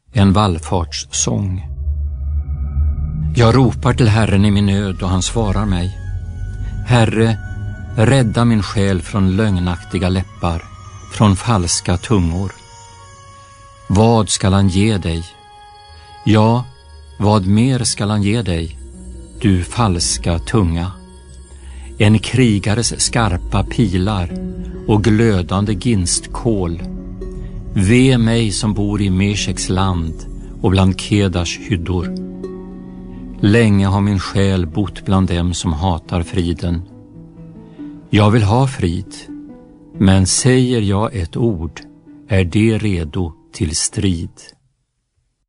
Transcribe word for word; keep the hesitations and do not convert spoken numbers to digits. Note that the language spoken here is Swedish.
en vallfartssång. Jag ropar till Herren i min nöd och han svarar mig. Herre, rädda min själ från lögnaktiga läppar, från falska tungor. Vad skall han ge dig? Ja, vad mer skall han ge dig, du falska tunga? En krigares skarpa pilar och glödande ginstkål. Ve mig som bor i Mesheks land och bland Kedars hyddor. Länge har min själ bott bland dem som hatar friden. Jag vill ha frid, men säger jag ett ord är det redo till strid.